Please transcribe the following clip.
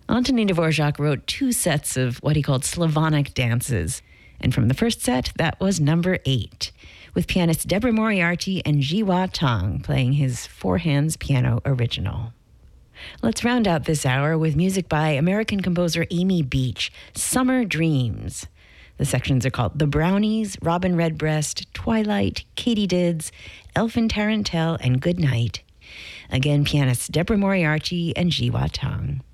Antonin Dvorak wrote 2 sets of what he called Slavonic dances. And from the first set, that was number 8, with pianists Deborah Moriarty and Jiwa Tang playing his 4-hands piano original. Let's round out this hour with music by American composer Amy Beach, Summer Dreams. The sections are called The Brownies, Robin Redbreast, Twilight, Katydids, Elfin Tarantelle, and Good Night. Again, pianists Deborah Moriarty and Jiwa Tang.